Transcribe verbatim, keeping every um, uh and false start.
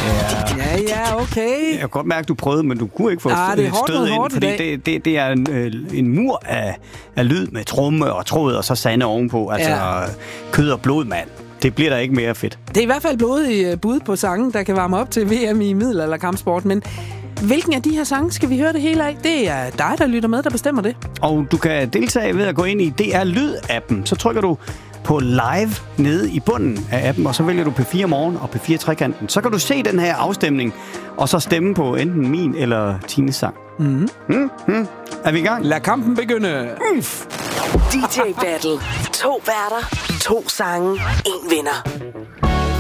Ja, ja, okay. Jeg kan godt mærke, at du prøvede, men du kunne ikke få ah, det er hårdt, stød ind, hårdt fordi det, det, det er en, øh, en mur af, af lyd med tromme og tråd og så sande ovenpå. Altså ja. Kød og blod, mand. Det bliver der ikke mere fedt. Det er i hvert fald blodige bud på sange, der kan varme op til V M i middelalderkampsport, men hvilken af de her sange skal vi høre det hele af? Det er dig, der lytter med, der bestemmer det. Og du kan deltage ved at gå ind i D R Lyd-appen. Så trykker du på live nede i bunden af appen, og så vælger du P fire Morgen og P fire Trekanten. Så kan du se den her afstemning, og så stemme på enten min eller Tines sang. Mm-hmm. Mm-hmm. Er vi i gang? Lad kampen begynde. D J Battle. To værter, to sange, en vinder.